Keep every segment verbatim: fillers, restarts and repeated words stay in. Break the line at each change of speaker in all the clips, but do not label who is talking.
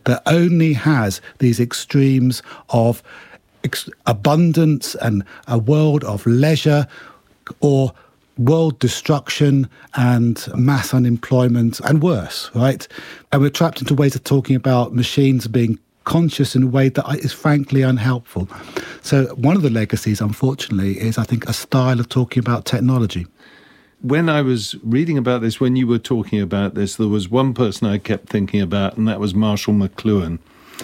that only has these extremes of ex- abundance and a world of leisure, or world destruction and mass unemployment and worse, right? And we're trapped into ways of talking about machines being conscious in a way that is frankly unhelpful. So one of the legacies, unfortunately, is, I think, a style of talking about technology.
When I was reading about this, when you were talking about this, there was one person I kept thinking about, and that was Marshall McLuhan.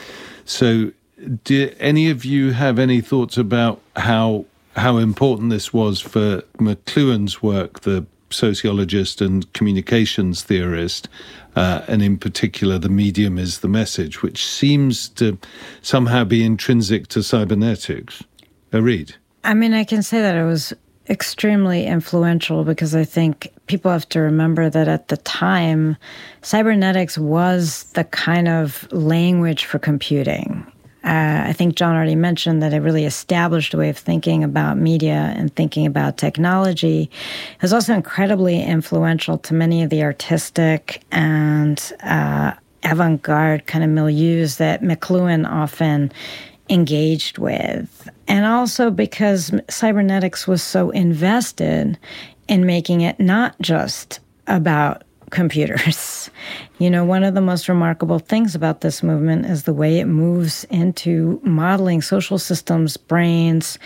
So do any of you have any thoughts about how how important this was for McLuhan's work, the sociologist and communications theorist, uh, and in particular the medium is the message, which seems to somehow be intrinsic to cybernetics? Arid?
I mean, I can say that it was extremely influential, because I think people have to remember that at the time, cybernetics was the kind of language for computing. Uh, I think John already mentioned that it really established a way of thinking about media and thinking about technology. It was also incredibly influential to many of the artistic and uh, avant-garde kind of milieus that McLuhan often engaged with. And also because cybernetics was so invested in making it not just about computers. You know, one of the most remarkable things about this movement is the way it moves into modeling social systems, brains,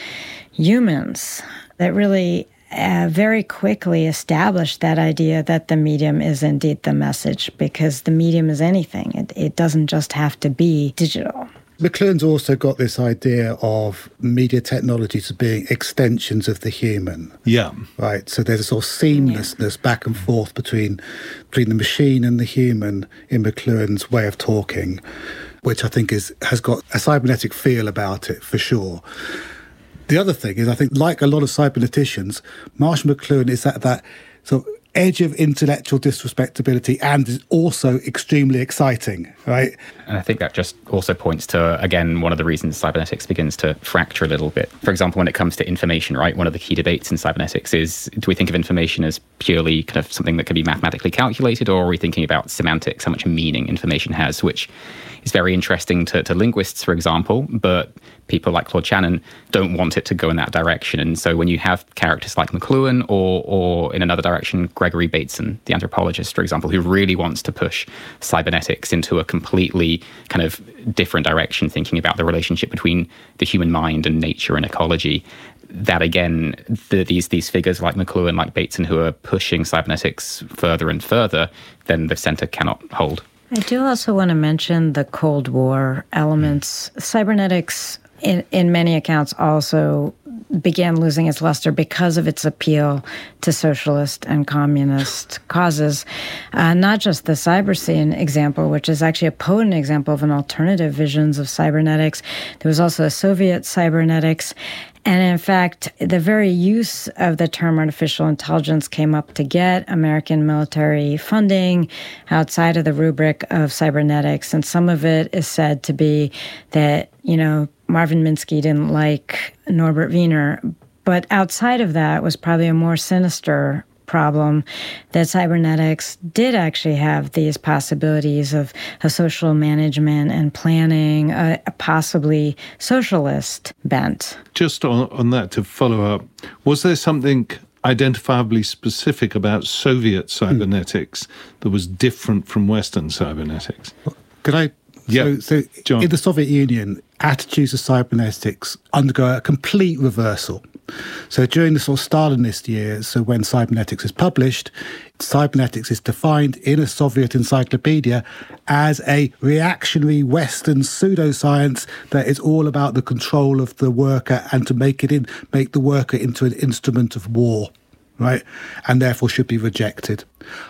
humans, that really uh, very quickly established that idea that the medium is indeed the message, because the medium is anything. It, it doesn't just have to be digital.
McLuhan's also got this idea of media technologies as being extensions of the human.
Yeah.
Right. So there's a sort of seamlessness yeah. back and forth between between the machine and the human in McLuhan's way of talking, which I think is has got a cybernetic feel about it for sure. The other thing is, I think, like a lot of cyberneticians, Marshall McLuhan is at that sort of edge of intellectual disrespectability and is also extremely exciting, right?
And I think that just also points to, again, one of the reasons cybernetics begins to fracture a little bit. For example, when it comes to information, right, one of the key debates in cybernetics is, do we think of information as purely kind of something that can be mathematically calculated, or are we thinking about semantics, how much meaning information has, which is very interesting to, to linguists, for example, but people like Claude Shannon don't want it to go in that direction. And so when you have characters like McLuhan, or or in another direction, Gregory Bateson, the anthropologist, for example, who really wants to push cybernetics into a completely kind of different direction, thinking about the relationship between the human mind and nature and ecology, that again, the, these these figures like McLuhan, like Bateson, who are pushing cybernetics further and further, then the center cannot hold.
I do also want to mention the Cold War elements. Mm. Cybernetics, in, in many accounts, also began losing its luster because of its appeal to socialist and communist causes. Uh, not just the Cyberscene example, which is actually a potent example of an alternative visions of cybernetics. There was also a Soviet cybernetics. And in fact, the very use of the term artificial intelligence came up to get American military funding outside of the rubric of cybernetics. And some of it is said to be that, you know, Marvin Minsky didn't like Norbert Wiener. But outside of that was probably a more sinister problem, that cybernetics did actually have these possibilities of a social management and planning, a, a possibly socialist bent.
Just on, on that, to follow up, was there something identifiably specific about Soviet cybernetics mm. that was different from Western cybernetics?
Could I?
Yeah,
so, so in the Soviet Union, attitudes of cybernetics undergo a complete reversal. So during the sort of Stalinist years, so when cybernetics is published, cybernetics is defined in a Soviet encyclopedia as a reactionary Western pseudoscience that is all about the control of the worker and to make it in, make the worker into an instrument of war, right? And therefore should be rejected.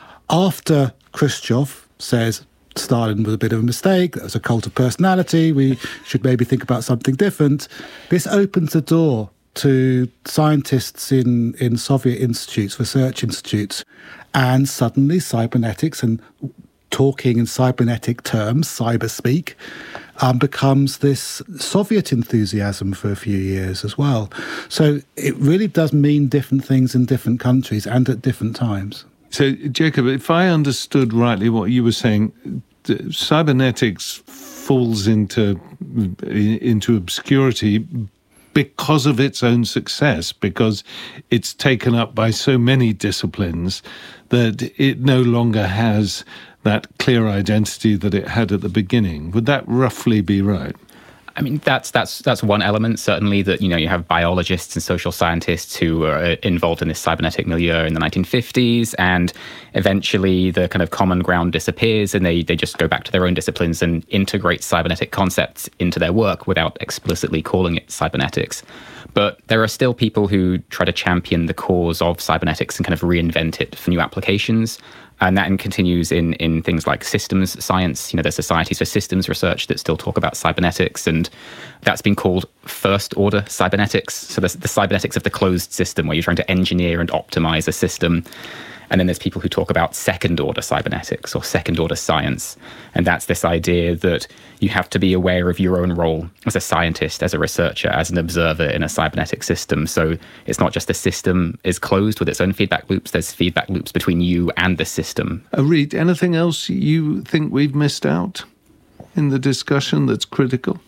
After Khrushchev says Stalin was a bit of a mistake, that was a cult of personality, we should maybe think about something different, this opens the door to scientists in, in Soviet institutes, research institutes, and suddenly cybernetics and talking in cybernetic terms, cyberspeak, um, becomes this Soviet enthusiasm for a few years as well. So it really does mean different things in different countries and at different times.
So, Jacob, if I understood rightly what you were saying, cybernetics falls into into obscurity because of its own success, because it's taken up by so many disciplines that it no longer has that clear identity that it had at the beginning. Would that roughly be right?
I mean, that's that's that's one element, certainly, that, you know, you have biologists and social scientists who are involved in this cybernetic milieu in the nineteen fifties, and eventually the kind of common ground disappears and they, they just go back to their own disciplines and integrate cybernetic concepts into their work without explicitly calling it cybernetics. But there are still people who try to champion the cause of cybernetics and kind of reinvent it for new applications. And that continues in, in things like systems science. You know, there's societies for systems research that still talk about cybernetics, and that's been called first-order cybernetics. So there's the cybernetics of the closed system, where you're trying to engineer and optimize a system. And then there's people who talk about second-order cybernetics or second-order science. And that's this idea that you have to be aware of your own role as a scientist, as a researcher, as an observer in a cybernetic system. So it's not just the system is closed with its own feedback loops, there's feedback loops between you and the system.
Arit, anything else you think we've missed out in the discussion that's critical?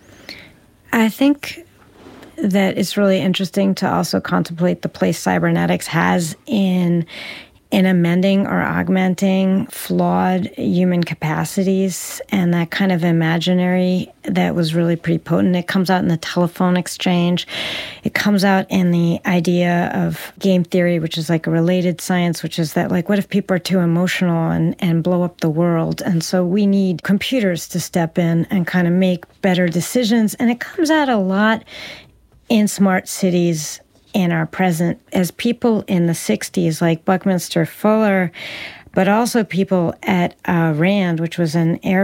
I think that it's really interesting to also contemplate the place cybernetics has in in amending or augmenting flawed human capacities, and that kind of imaginary that was really pretty potent. It comes out in the telephone exchange. It comes out in the idea of game theory, which is like a related science, which is that, like, what if people are too emotional and, and blow up the world? And so we need computers to step in and kind of make better decisions. And it comes out a lot in smart cities in our present, as people in the sixties, like Buckminster Fuller, but also people at uh, RAND, which was an Air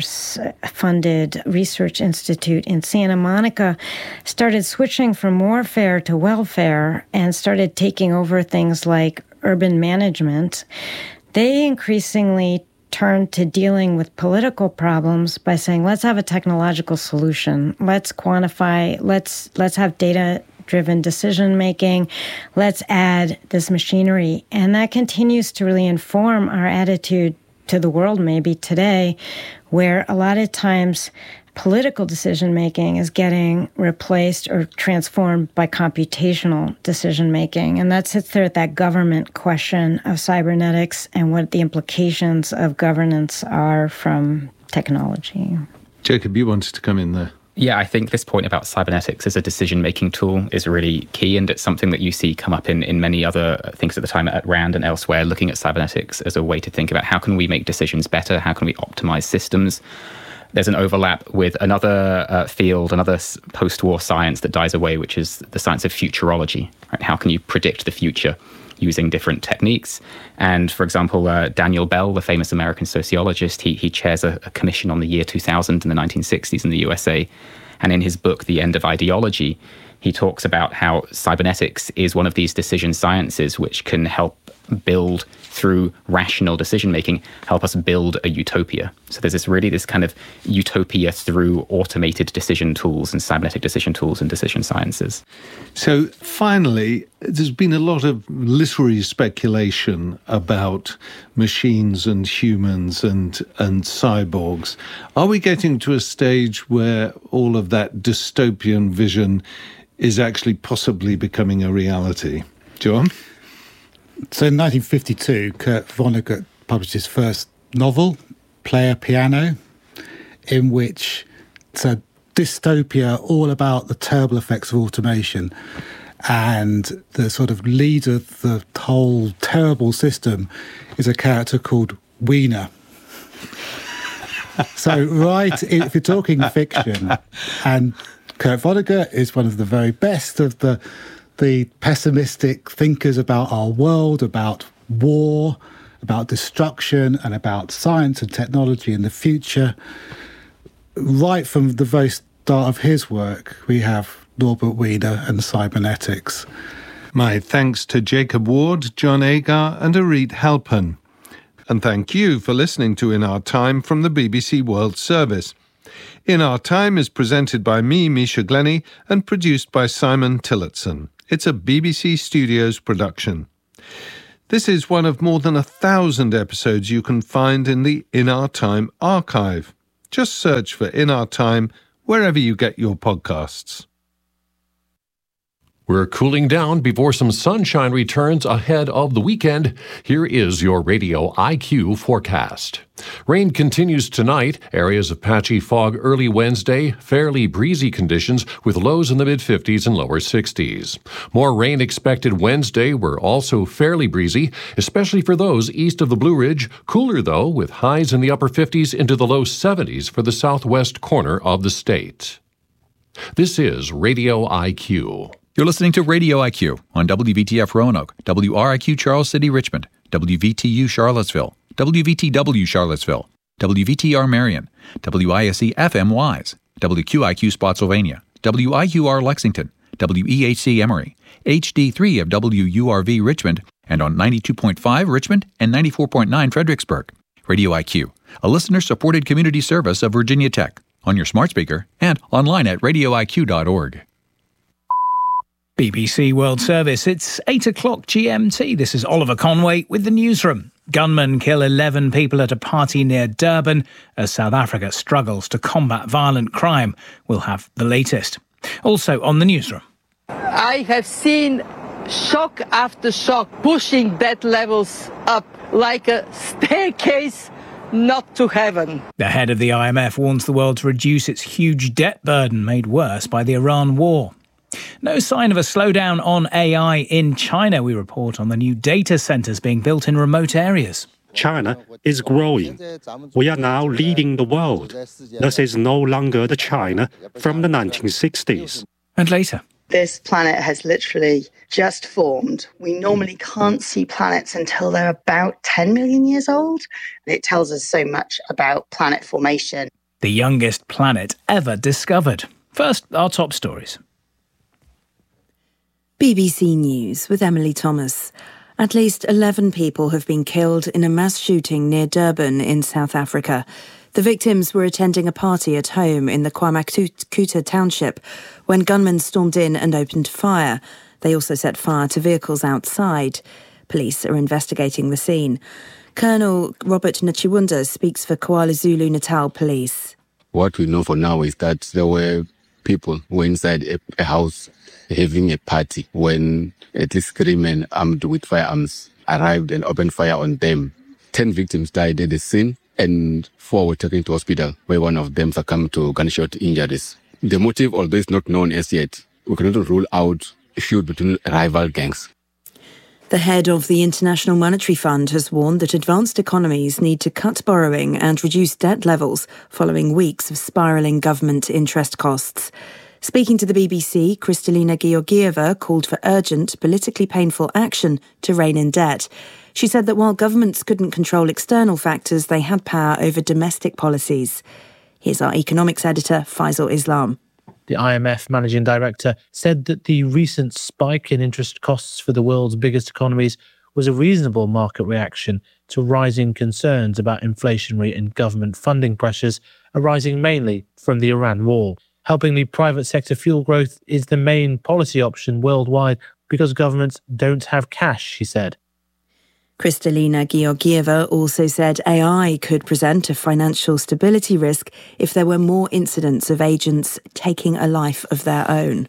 Force-funded research institute in Santa Monica, started switching from warfare to welfare and started taking over things like urban management. They increasingly turned to dealing with political problems by saying, let's have a technological solution. Let's quantify, let's let's have data driven decision making. Let's add this machinery. And that continues to really inform our attitude to the world maybe today, where a lot of times political decision making is getting replaced or transformed by computational decision making. And that sits there at that government question of cybernetics and what the implications of governance are from technology.
Jacob, you wanted to come in there.
Yeah, I think this point about cybernetics as a decision-making tool is really key, and it's something that you see come up in, in many other things at the time at RAND and elsewhere, looking at cybernetics as a way to think about how can we make decisions better, how can we optimize systems. There's an overlap with another uh, field, another post-war science that dies away, which is the science of futurology. Right? How can you predict the future using different techniques? And for example, uh, Daniel Bell, the famous American sociologist, he he chairs a, a commission on the year two thousand in the nineteen sixties in the U S A. And in his book, The End of Ideology, he talks about how cybernetics is one of these decision sciences which can help build, through rational decision-making, help us build a utopia. So there's this really this kind of utopia through automated decision tools and cybernetic decision tools and decision sciences.
So finally, there's been a lot of literary speculation about machines and humans and, and cyborgs. Are we getting to a stage where all of that dystopian vision is actually possibly becoming a reality? John?
So in nineteen fifty-two, Kurt Vonnegut published his first novel, Player Piano, in which it's a dystopia all about the terrible effects of automation. And the sort of leader of the whole terrible system is a character called Wiener. So, right, if you're talking fiction, and Kurt Vonnegut is one of the very best of the the pessimistic thinkers about our world, about war, about destruction, and about science and technology in the future. Right from the very start of his work, we have Norbert Wiener and cybernetics.
My thanks to Jacob Ward, John Agar, and Arit Halpern. And thank you for listening to In Our Time from the B B C World Service. In Our Time is presented by me, Misha Glenny, and produced by Simon Tillotson. It's a B B C Studios production. This is one of more than a thousand episodes you can find in the In Our Time archive. Just search for In Our Time wherever you get your podcasts.
We're cooling down before some sunshine returns ahead of the weekend. Here is your Radio I Q forecast. Rain continues tonight. Areas of patchy fog early Wednesday. Fairly breezy conditions with lows in the mid-fifties and lower sixties. More rain expected Wednesday. We're also fairly breezy, especially for those east of the Blue Ridge. Cooler, though, with highs in the upper fifties into the low seventies for the southwest corner of the state. This is Radio I Q.
You're listening to Radio I Q on W V T F Roanoke, W R I Q Charles City Richmond, W V T U Charlottesville, W V T W Charlottesville, W V T R Marion, W I S E F M Wise, W Q I Q Spotsylvania, W I U R Lexington, W E H C Emory, H D three of W U R V Richmond, and on ninety-two point five Richmond and ninety-four point nine Fredericksburg. Radio I Q, a listener-supported community service of Virginia Tech, on your smart speaker and online at radio I Q dot org.
B B C World Service, it's eight o'clock G M T. This is Oliver Conway with the newsroom. Gunmen kill eleven people at a party near Durban as South Africa struggles to combat violent crime. We'll have the latest. Also on the newsroom.
I have seen shock after shock pushing debt levels up like a staircase not to heaven.
The head of the I M F warns the world to reduce its huge debt burden made worse by the Iran war. No sign of a slowdown on A I in China, we report on the new data centres being built in remote areas.
China is growing. We are now leading the world. This is no longer the China from the nineteen sixties.
And later.
This planet has literally just formed. We normally can't see planets until they're about ten million years old. And it tells us so much about planet formation.
The youngest planet ever discovered. First, our top stories.
B B C News with Emily Thomas. At least eleven people have been killed in a mass shooting near Durban in South Africa. The victims were attending a party at home in the KwaMakuta township when gunmen stormed in and opened fire. They also set fire to vehicles outside. Police are investigating the scene. Colonel Robert Nachiwunda speaks for KwaZulu-Natal Police.
What we know for now is that there were people who were inside a, a house having a party when at least three men armed with firearms arrived and opened fire on them. Ten victims died at the scene and four were taken to hospital where one of them succumbed to gunshot injuries. The motive, although it's not known as yet, we cannot rule out a feud between rival gangs.
The head of the International Monetary Fund has warned that advanced economies need to cut borrowing and reduce debt levels following weeks of spiralling government interest costs. Speaking to the B B C, Kristalina Georgieva called for urgent, politically painful action to rein in debt. She said that while governments couldn't control external factors, they had power over domestic policies. Here's our economics editor, Faisal Islam.
The I M F managing director said that the recent spike in interest costs for the world's biggest economies was a reasonable market reaction to rising concerns about inflationary and government funding pressures arising mainly from the Iran war. Helping the private sector fuel growth is the main policy option worldwide because governments don't have cash, she said.
Kristalina Georgieva also said A I could present a financial stability risk if there were more incidents of agents taking a life of their own.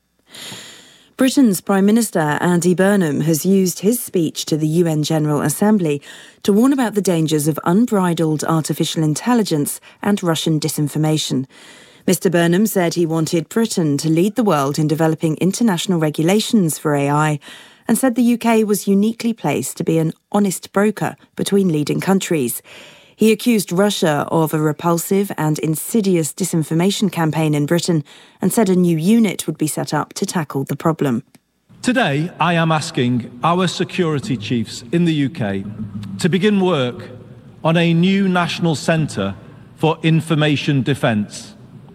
Britain's Prime Minister Andy Burnham has used his speech to the U N General Assembly to warn about the dangers of unbridled artificial intelligence and Russian disinformation. Mister Burnham said he wanted Britain to lead the world in developing international regulations for A I and said the U K was uniquely placed to be an honest broker between leading countries. He accused Russia of a repulsive and insidious disinformation campaign in Britain and said a new unit would be set up to tackle the problem.
Today, I am asking our security chiefs in the U K to begin work on a new national centre for information defence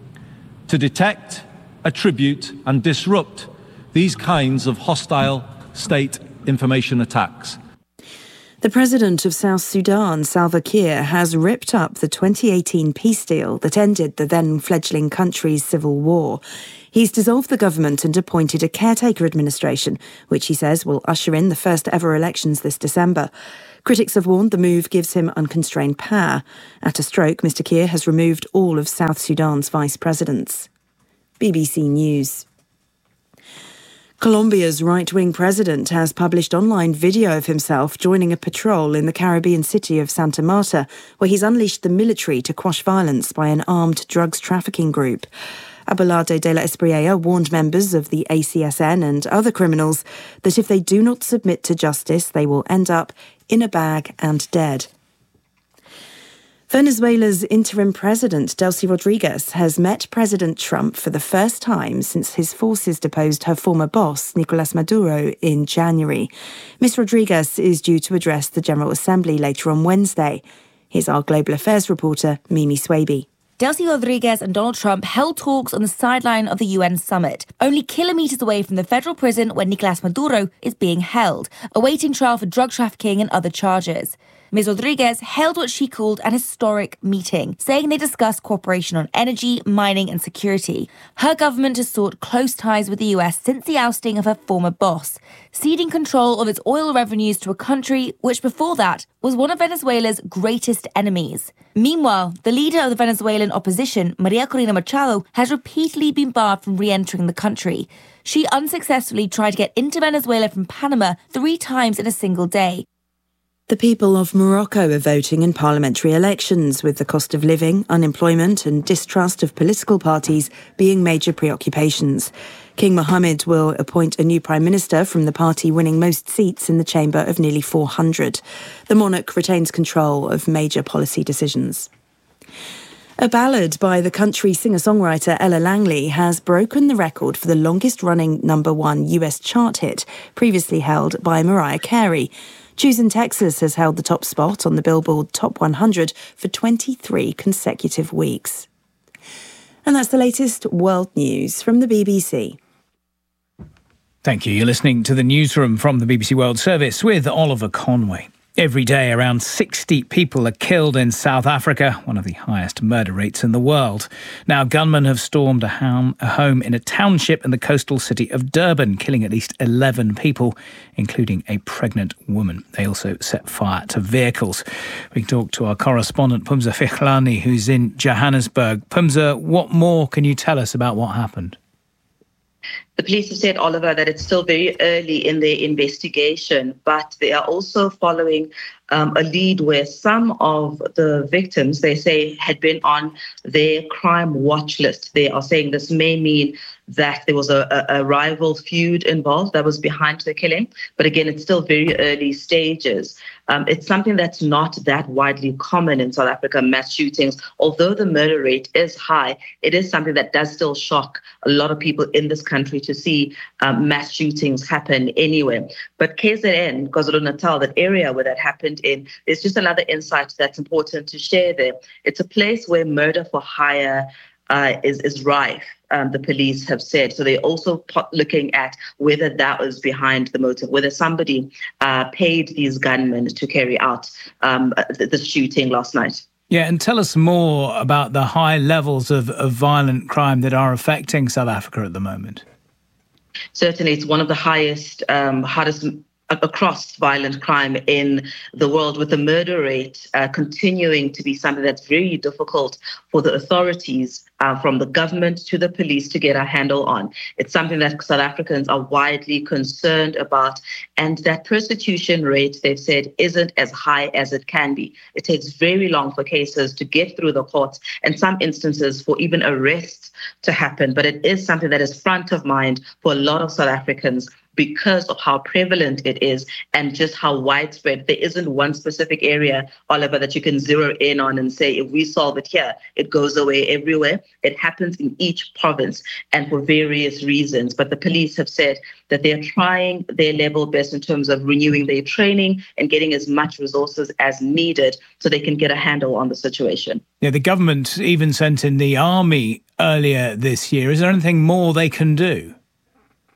to detect, attribute and disrupt these kinds of hostile state information attacks.
The president of South Sudan, Salva Kiir, has ripped up the twenty eighteen peace deal that ended the then-fledgling country's civil war. He's dissolved the government and appointed a caretaker administration, which he says will usher in the first-ever elections this December. Critics have warned the move gives him unconstrained power. At a stroke, Mister Kiir has removed all of South Sudan's vice presidents. B B C News. Colombia's right-wing president has published online video of himself joining a patrol in the Caribbean city of Santa Marta, where he's unleashed the military to quash violence by an armed drugs trafficking group. Abelardo de la Espriella warned members of the A C S N and other criminals that if they do not submit to justice, they will end up in a bag and dead. Venezuela's interim president, Delcy Rodriguez, has met President Trump for the first time since his forces deposed her former boss, Nicolas Maduro, in January. Miz Rodriguez is due to address the General Assembly later on Wednesday. Here's our Global Affairs reporter, Mimi Swaby.
Delcy Rodriguez and Donald Trump held talks on the sideline of the U N summit, only kilometres away from the federal prison where Nicolas Maduro is being held, awaiting trial for drug trafficking and other charges. Miz Rodriguez held what she called an historic meeting, saying they discussed cooperation on energy, mining and security. Her government has sought close ties with the U S since the ousting of her former boss, ceding control of its oil revenues to a country which before that was one of Venezuela's greatest enemies. Meanwhile, the leader of the Venezuelan opposition, Maria Corina Machado, has repeatedly been barred from re-entering the country. She unsuccessfully tried to get into Venezuela from Panama three times in a single day.
The people of Morocco are voting in parliamentary elections, with the cost of living, unemployment and distrust of political parties being major preoccupations. King Mohammed will appoint a new prime minister from the party winning most seats in the chamber of nearly four hundred. The monarch retains control of major policy decisions. A ballad by the country singer-songwriter Ella Langley has broken the record for the longest-running number one U S chart hit, previously held by Mariah Carey. Choosing Texas has held the top spot on the Billboard Top one hundred for twenty-three consecutive weeks. And that's the latest world news from the B B C.
Thank you. You're listening to the newsroom from the B B C World Service with Oliver Conway. Every day, around sixty people are killed in South Africa, one of the highest murder rates in the world. Now, gunmen have stormed a home, a home in a township in the coastal city of Durban, killing at least eleven people, including a pregnant woman. They also set fire to vehicles. We can talk to our correspondent, Pumza Fikhlani, who's in Johannesburg. Pumza, what more can you tell us about what happened?
The police have said, Oliver, that it's still very early in their investigation, but they are also following um, a lead where some of the victims, they say, had been on their crime watch list. They are saying this may mean that there was a, a, a rival feud involved that was behind the killing. But again, it's still very early stages. Um, it's something that's not that widely common in South Africa, mass shootings. Although the murder rate is high, it is something that does still shock a lot of people in this country to see um, mass shootings happen anywhere. But K Z N, KwaZulu-Natal, that area where that happened in, is just another insight that's important to share there. It's a place where murder for hire uh, is, is rife. Um, the police have said. So they're also po- looking at whether that was behind the motive, whether somebody uh, paid these gunmen to carry out um, the, the shooting last night.
Yeah, and tell us more about the high levels of, of violent crime that are affecting South Africa at the moment.
Certainly, it's one of the highest, um, hardest across violent crime in the world, with the murder rate uh, continuing to be something that's very difficult for the authorities, uh, from the government to the police, to get a handle on. It's something that South Africans are widely concerned about, and that prosecution rate, they've said, isn't as high as it can be. It takes very long for cases to get through the courts, and some instances for even arrests to happen, but it is something that is front of mind for a lot of South Africans, because of how prevalent it is and just how widespread. There isn't one specific area, Oliver, that you can zero in on and say, if we solve it here, it goes away everywhere. It happens in each province and for various reasons. But the police have said that they're trying their level best in terms of renewing their training and getting as much resources as needed so they can get a handle on the situation.
Yeah, the government even sent in the army earlier this year. Is there anything more they can do?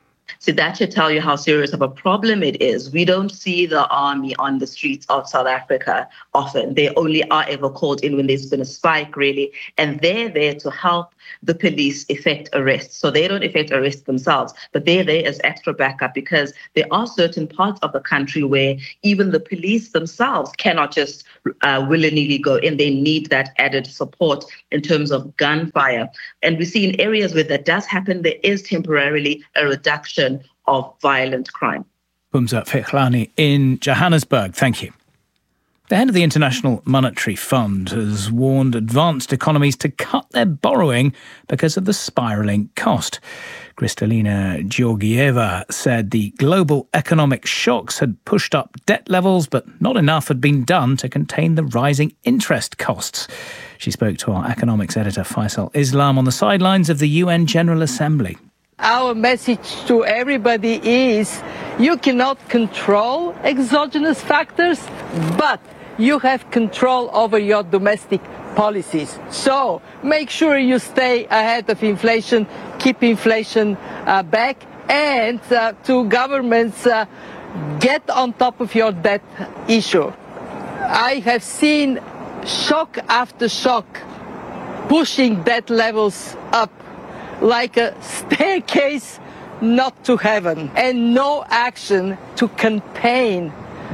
So that should tell you how serious of a problem it is. We don't see the army on the streets of South Africa often. They only are ever called in when there's been a spike, really. And they're there to help the police effect arrests. So they don't effect arrests themselves, but they're there as extra backup because there are certain parts of the country where even the police themselves cannot just uh, willy-nilly go in. They need that added support in terms of gunfire. And we see in areas where that does happen, there is temporarily a reduction of violent crime.
Bumza Fikhlani in Johannesburg. Thank you. The head of the International Monetary Fund has warned advanced economies to cut their borrowing because of the spiralling cost. Kristalina Georgieva said the global economic shocks had pushed up debt levels, but not enough had been done to contain the rising interest costs. She spoke to our economics editor Faisal Islam on the sidelines of the U N General Assembly.
Our message to everybody is you cannot control exogenous factors, but you have control over your domestic policies. So make sure you stay ahead of inflation, keep inflation uh, back, and uh, to governments, uh, get on top of your debt issue. I have seen shock after shock pushing debt levels up like a staircase not to heaven, and no action to contain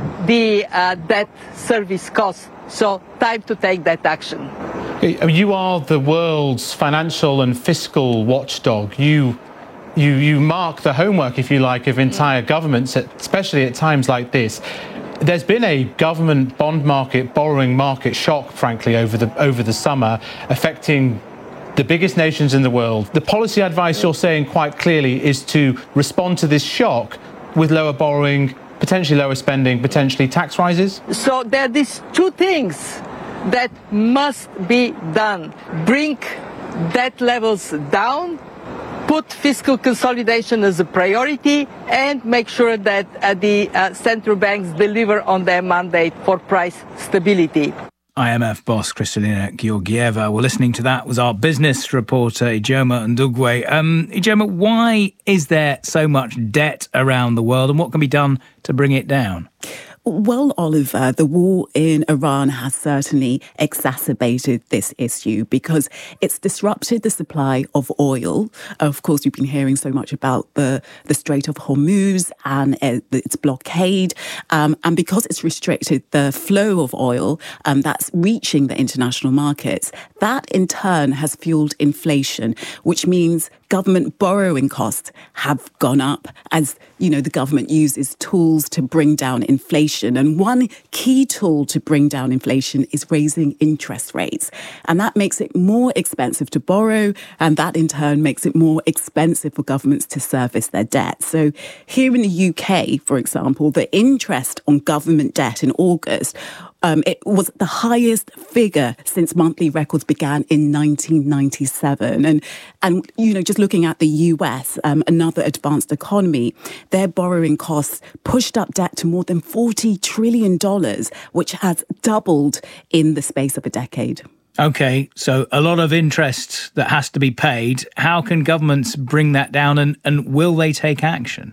the uh, debt service costs. So time to take that action.
You are the world's financial and fiscal watchdog. You, you, you mark the homework, if you like, of entire governments, especially at times like this. There's been a government bond market, borrowing market shock, frankly, over the over the summer, affecting the biggest nations in the world. The policy advice you're saying quite clearly is to respond to this shock with lower borrowing, potentially lower spending, potentially tax rises?
So there are these two things that must be done. Bring debt levels down, put fiscal consolidation as a priority, and make sure that uh, the uh, central banks deliver on their mandate for price stability.
I M F boss Kristalina Georgieva. Well, listening to that was our business reporter Ijoma Ndugwe. Um, Ijoma, why is there so much debt around the world, and what can be done to bring it down?
Well, Oliver, the war in Iran has certainly exacerbated this issue because it's disrupted the supply of oil. Of course, we've been hearing so much about the, the Strait of Hormuz and uh, its blockade. Um, and because it's restricted the flow of oil um, that's reaching the international markets, that in turn has fueled inflation, which means government borrowing costs have gone up as, you know, the government uses tools to bring down inflation. And one key tool to bring down inflation is raising interest rates. And that makes it more expensive to borrow. And that in turn makes it more expensive for governments to service their debt. So here in the U K, for example, the interest on government debt in August Um, it was the highest figure since monthly records began in nineteen ninety-seven. And, and you know, just looking at the U S, um, another advanced economy, their borrowing costs pushed up debt to more than forty trillion dollars, which has doubled in the space of a decade.
OK, so a lot of interest that has to be paid. How can governments bring that down, and, and will they take action?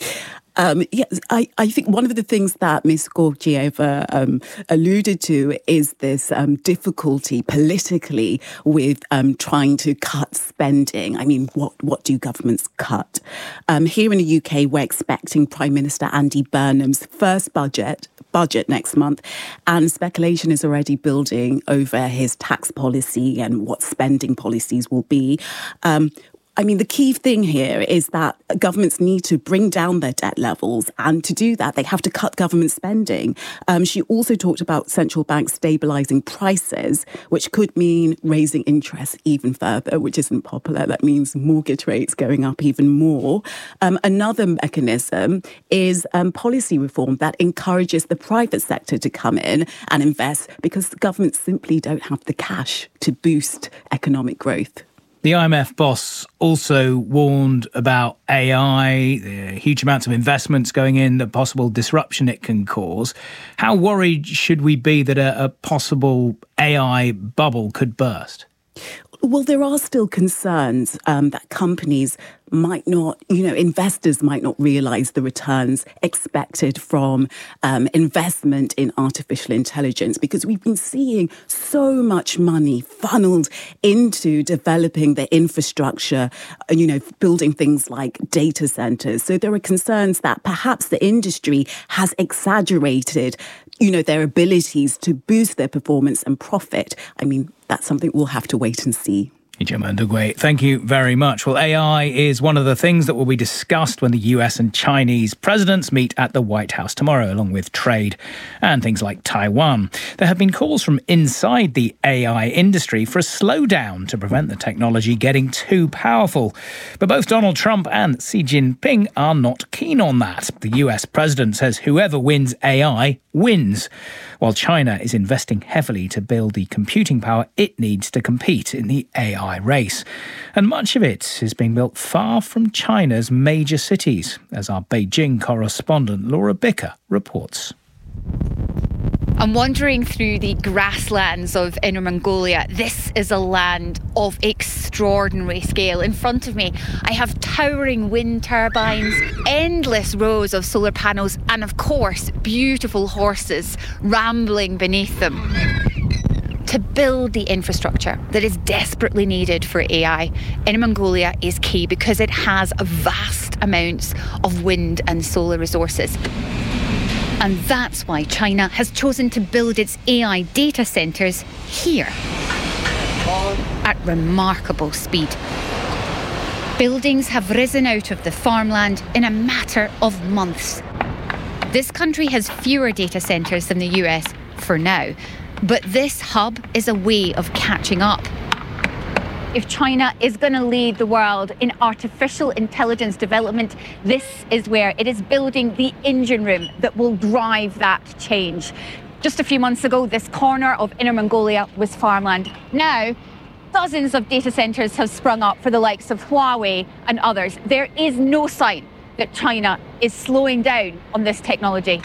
Um, yes, I, I think one of the things that Miz Georgieva um, alluded to is this um, difficulty politically with um, trying to cut spending. I mean, what, what do governments cut? Um, here in the U K, we're expecting Prime Minister Andy Burnham's first budget budget next month, and speculation is already building over his tax policy and what spending policies will be. Um, I mean, the key thing here is that governments need to bring down their debt levels, and to do that, they have to cut government spending. Um, she also talked about central banks stabilising prices, which could mean raising interest even further, which isn't popular. That means mortgage rates going up even more. Um, another mechanism is um, policy reform that encourages the private sector to come in and invest, because governments simply don't have the cash to boost economic growth.
The I M F boss also warned about A I, the huge amounts of investments going in, the possible disruption it can cause. How worried should we be that a, a possible A I bubble could burst?
Well, there are still concerns um, that companies might not, you know, investors might not realize the returns expected from um, investment in artificial intelligence, because we've been seeing so much money funneled into developing the infrastructure, you know, building things like data centers. So there are concerns that perhaps the industry has exaggerated, you know, their abilities to boost their performance and profit. I mean, that's something we'll have to wait and see.
Ijeoma Ndugwe, thank you very much. Well, A I is one of the things that will be discussed when the U S and Chinese presidents meet at the White House tomorrow, along with trade and things like Taiwan. There have been calls from inside the A I industry for a slowdown to prevent the technology getting too powerful. But both Donald Trump and Xi Jinping are not keen on that. The U S president says whoever wins A I wins, while China is investing heavily to build the computing power it needs to compete in the A I race. And much of it is being built far from China's major cities, as our Beijing correspondent Laura Bicker reports.
I'm wandering through the grasslands of Inner Mongolia. This is a land of extraordinary scale. In front of me, I have towering wind turbines, endless rows of solar panels, and of course, beautiful horses rambling beneath them. To build the infrastructure that is desperately needed for A I, Inner Mongolia is key because it has vast amounts of wind and solar resources. And that's why China has chosen to build its A I data centres here at remarkable speed. Buildings have risen out of the farmland in a matter of months. This country has fewer data centres than the U S for now, but this hub is a way of catching up. If China is going to lead the world in artificial intelligence development, this is where it is building the engine room that will drive that change. Just a few months ago, this corner of Inner Mongolia was farmland. Now, dozens of data centres have sprung up for the likes of Huawei and others. There is no sign that China is slowing down on this technology.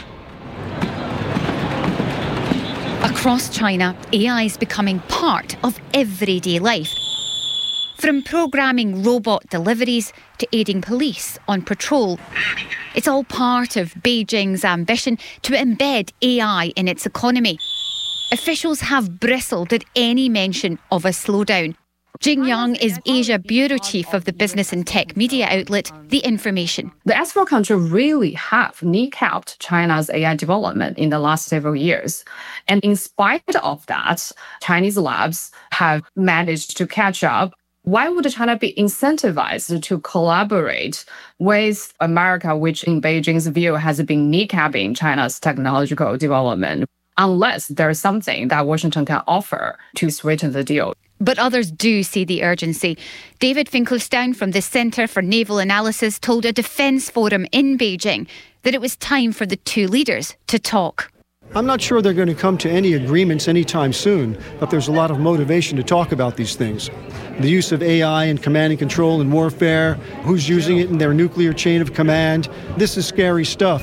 Across China, A I is becoming part of everyday life. From programming robot deliveries to aiding police on patrol, it's all part of Beijing's ambition to embed A I in its economy. Officials have bristled at any mention of a slowdown. Jing Yang is Asia Bureau Chief of the business and tech media outlet The Information.
The S four country really have kneecapped China's A I development in the last several years. And in spite of that, Chinese labs have managed to catch up. Why would China be incentivized to collaborate with America, which in Beijing's view has been kneecapping China's technological development, unless there's something that Washington can offer to sweeten the deal?
But others do see the urgency. David Finkelstein from the Centre for Naval Analysis told a defence forum in Beijing that it was time for the two leaders to talk.
I'm not sure they're going to come to any agreements anytime soon, but there's a lot of motivation to talk about these things. The use of A I in command and control and warfare, who's using it in their nuclear chain of command. This is scary stuff.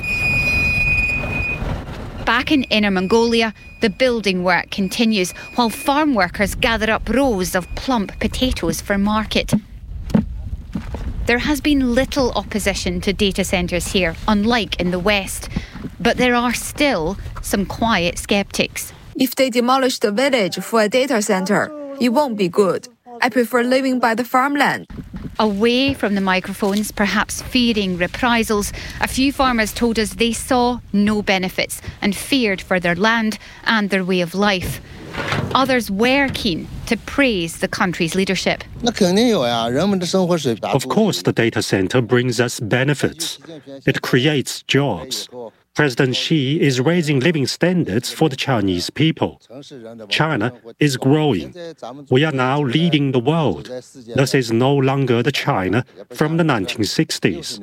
Back in Inner Mongolia, the building work continues while farm workers gather up rows of plump potatoes for market. There has been little opposition to data centres here, unlike in the West, but there are still some quiet sceptics.
If they demolish the village for a data centre, it won't be good. I prefer living by the farmland.
Away from the microphones, perhaps fearing reprisals, a few farmers told us they saw no benefits and feared for their land and their way of life. Others were keen to praise the country's leadership.
Of course, the data center brings us benefits. It creates jobs. President Xi is raising living standards for the Chinese people. China is growing. We are now leading the world. This is no longer the China from the nineteen sixties.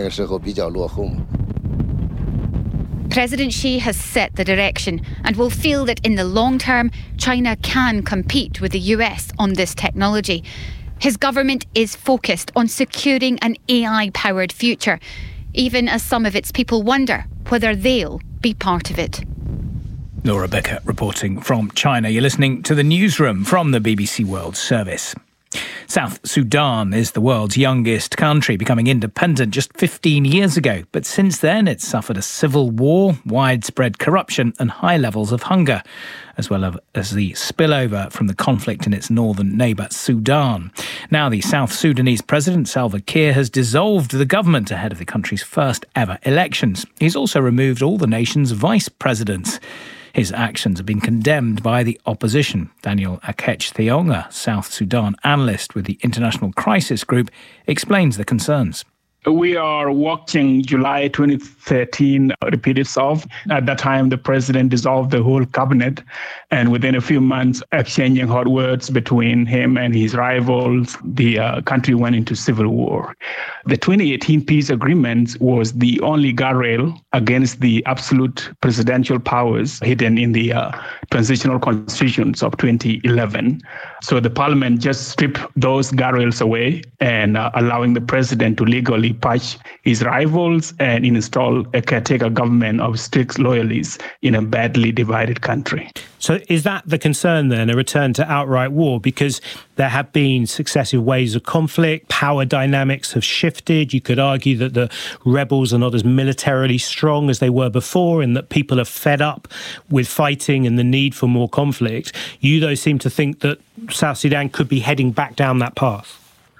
President Xi has set the direction and will feel that in the long term, China can compete with the U S on this technology. His government is focused on securing an A I-powered future, even as some of its people wonder whether they'll be part of it.
Laura Bicker reporting from China. You're listening to the newsroom from the B B C World Service. South Sudan is the world's youngest country, becoming independent just fifteen years ago. But since then, it's suffered a civil war, widespread corruption and high levels of hunger, as well as the spillover from the conflict in its northern neighbour, Sudan. Now, the South Sudanese President Salva Kiir has dissolved the government ahead of the country's first ever elections. He's also removed all the nation's vice presidents. His actions have been condemned by the opposition. Daniel Akech-Thiong, a South Sudan analyst with the International Crisis Group, explains the concerns.
We are watching July twenty thirteen repeat itself. At that time, the president dissolved the whole cabinet, and within a few months, exchanging hot words between him and his rivals, the uh, country went into civil war. The twenty eighteen peace agreement was the only guardrail against the absolute presidential powers hidden in the uh, transitional constitutions of twenty eleven. So the parliament just stripped those guardrails away and uh, allowing the president to legally purge his rivals and install a caretaker government of strict loyalists in a badly divided country.
So is that the concern then, a return to outright war? Because there have been successive waves of conflict, power dynamics have shifted. You could argue that the rebels are not as militarily strong as they were before and that people are fed up with fighting and the need for more conflict. You, though, seem to think that South Sudan could be heading back down that path.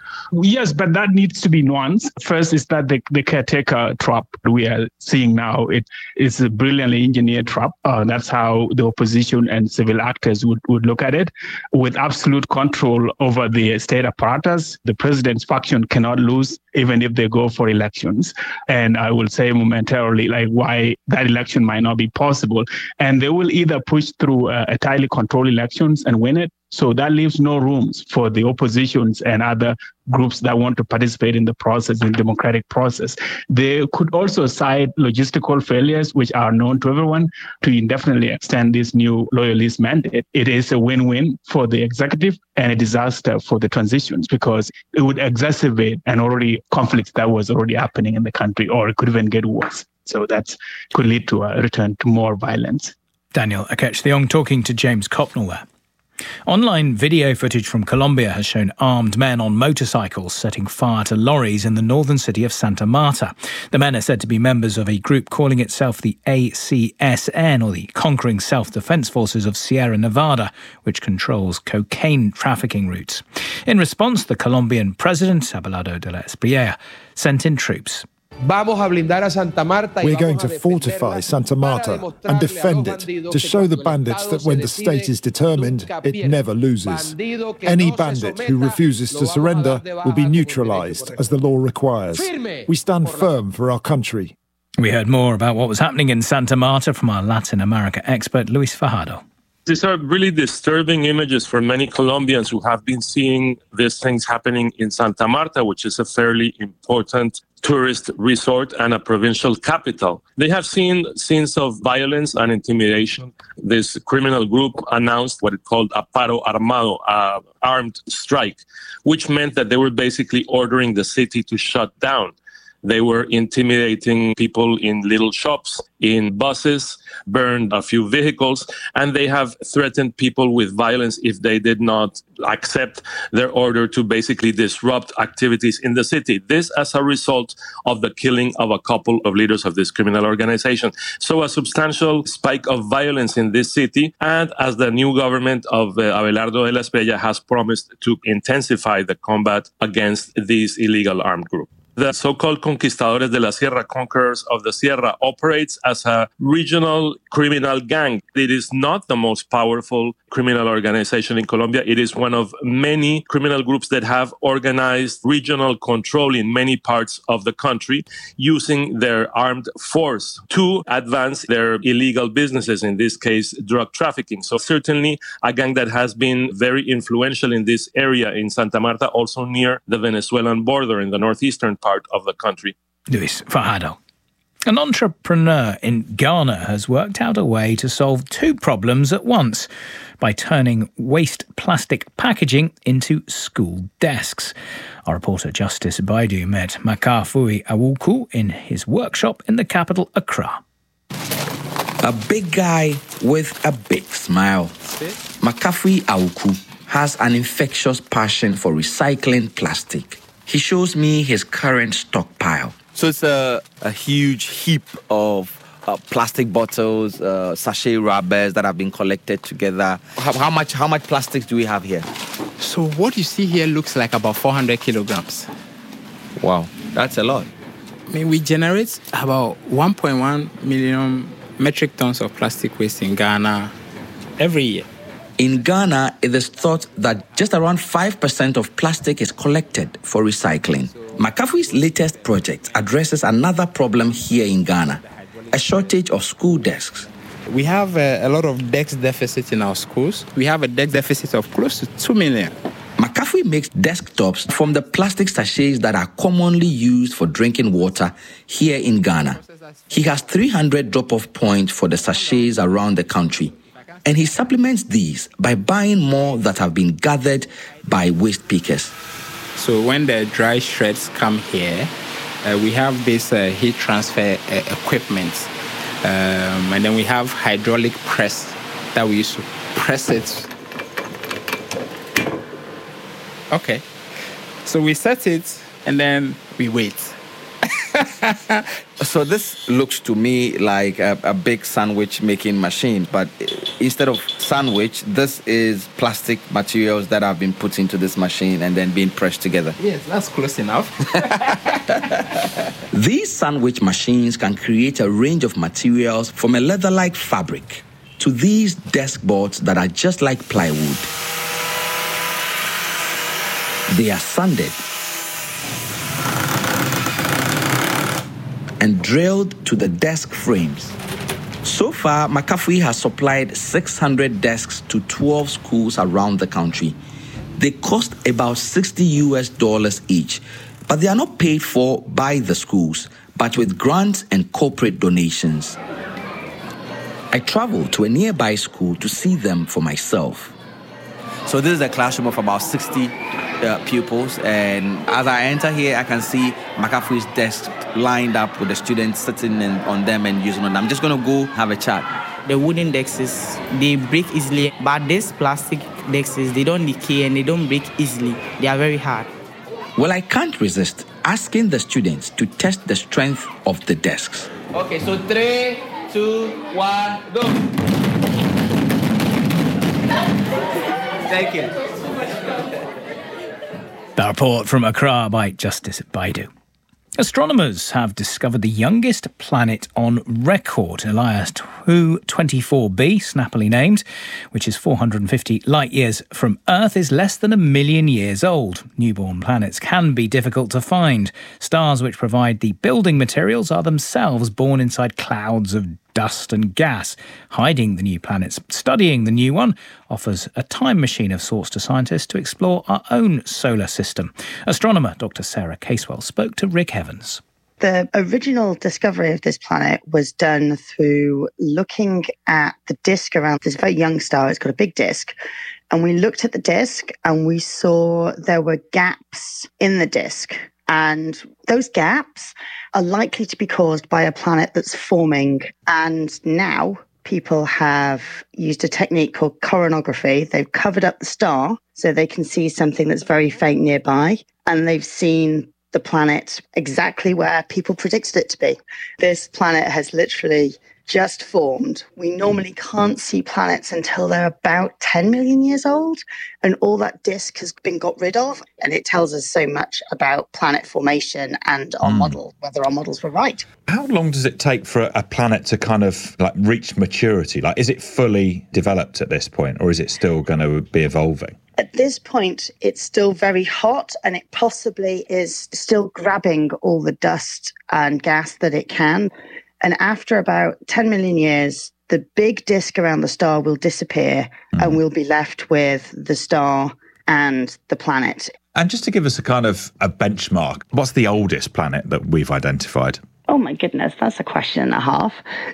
Yes, but that needs to be nuanced. First is that the, the caretaker trap we are seeing now, it is a brilliantly engineered trap. Uh, that's how the opposition and civil actors would, would look at it. With absolute control over the state apparatus, the president's faction cannot lose even if they go for elections. And I will say momentarily like why that election might not be possible. And they will either push through a, a tightly controlled elections and win it. So that leaves no rooms for the oppositions and other groups that want to participate in the process, in the democratic process. They could also cite logistical failures, which are known to everyone, to indefinitely extend this new loyalist mandate. It is a win-win for the executive and a disaster for the transitions because it would exacerbate an already conflict that was already happening in the country, or it could even get worse. So that could lead to a return to more violence.
Daniel Akech-Thiong talking to James Copnell there. Online video footage from Colombia has shown armed men on motorcycles setting fire to lorries in the northern city of Santa Marta. The men are said to be members of a group calling itself the A C S N, or the Conquering Self-Defense Forces of Sierra Nevada, which controls cocaine trafficking routes. In response, the Colombian president, Abelardo de la Espriella, sent in troops.
We're going to fortify Santa Marta and defend it to show the bandits that when the state is determined, it never loses. Any bandit who refuses to surrender will be neutralized as the law requires. We stand firm for our country.
We heard more about what was happening in Santa Marta from our Latin America expert, Luis Fajardo.
These are really disturbing images for many Colombians who have been seeing these things happening in Santa Marta, which is a fairly important tourist resort and a provincial capital. They have seen scenes of violence and intimidation. This criminal group announced what it called a paro armado, an armed strike, which meant that they were basically ordering the city to shut down. They were intimidating people in little shops, in buses, burned a few vehicles, and they have threatened people with violence if they did not accept their order to basically disrupt activities in the city. This as a result of the killing of a couple of leaders of this criminal organization. So a substantial spike of violence in this city, and as the new government of uh, Abelardo de la Espriella has promised to intensify the combat against this illegal armed group. The so-called Conquistadores de la Sierra, Conquerors of the Sierra, operates as a regional criminal gang. It is not the most powerful criminal organization in Colombia. It is one of many criminal groups that have organized regional control in many parts of the country, using their armed force to advance their illegal businesses, in this case, drug trafficking. So certainly a gang that has been very influential in this area in Santa Marta, also near the Venezuelan border in the northeastern part of the country.
Luis Fajardo. An entrepreneur in Ghana has worked out a way to solve two problems at once by turning waste plastic packaging into school desks. Our reporter Justice Baidu met Makafui Awuku in his workshop in the capital, Accra.
A big guy with a big smile. Makafui Awuku
has an infectious passion for recycling plastic. He shows me his current stockpile. So it's a, a huge heap of uh, plastic bottles, uh, sachet rubbers that have been collected together. How, how much how much plastics do we have here?
So what you see here looks like about four hundred kilograms.
Wow, that's a lot.
I mean, we generate about one point one million metric tons of plastic waste in Ghana every year.
In Ghana, it is thought that just around five percent of plastic is collected for recycling. McAfee's latest project addresses another problem here in Ghana, a shortage of school desks.
We have a, a lot of desk deficit in our schools. We have a desk deficit of close to two million.
McAfee makes desktops from the plastic sachets that are commonly used for drinking water here in Ghana. He has three hundred drop-off points for the sachets around the country, and he supplements these by buying more that have been gathered by waste pickers.
So when the dry shreds come here, uh, we have this uh, heat transfer uh, equipment, um, and then we have hydraulic press that we use to press it. Okay, so we set it and then we wait.
So this looks to me like a, a big sandwich making machine, but instead of sandwich, this is plastic materials that have been put into this machine and then being pressed together.
Yes, that's close enough.
These sandwich machines can create a range of materials from a leather-like fabric to these desk boards that are just like plywood. They are sanded and drilled to the desk frames. So far, McAfee has supplied six hundred desks to twelve schools around the country. They cost about sixty U S dollars each, but they are not paid for by the schools, but with grants and corporate donations. I traveled to a nearby school to see them for myself. So this is a classroom of about sixty uh, pupils, and as I enter here, I can see McAfee's desk lined up with the students sitting in, on them and using them. I'm just going to go have a chat.
The wooden desks, they break easily, but these plastic desks, they don't decay and they don't break easily. They are very hard.
Well, I can't resist asking the students to test the strength of the desks.
Okay, so three, two, one, go. Thank you.
The report from Accra by Justice Baidu. Astronomers have discovered the youngest planet on record, Elias two twenty-four b, snappily named, which is four hundred fifty light years from Earth, is less than a million years old. Newborn planets can be difficult to find. Stars which provide the building materials are themselves born inside clouds of dust and gas. Hiding the new planets, studying the new one, offers a time machine of sorts to scientists to explore our own solar system. Astronomer Doctor Sarah Casewell spoke to Rick Evans.
The original discovery of this planet was done through looking at the disk around this very young star. It's got a big disk. And we looked at the disk and we saw there were gaps in the disk. And those gaps are likely to be caused by a planet that's forming. And now people have used a technique called coronography. They've covered up the star so they can see something that's very faint nearby. And they've seen the planet exactly where people predicted it to be. This planet has literally just formed. We normally can't see planets until they're about ten million years old, and all that disk has been got rid of. And it tells us so much about planet formation and our mm. model, whether our models were right.
How long does it take for a planet to kind of like reach maturity? Like, is it fully developed at this point, or is it still going to be evolving?
At this point, it's still very hot, and it possibly is still grabbing all the dust and gas that it can. And after about ten million years, the big disk around the star will disappear, mm. and we'll be left with the star and the planet.
And just to give us a kind of a benchmark, what's the oldest planet that we've identified?
Oh my goodness, that's a question and a half.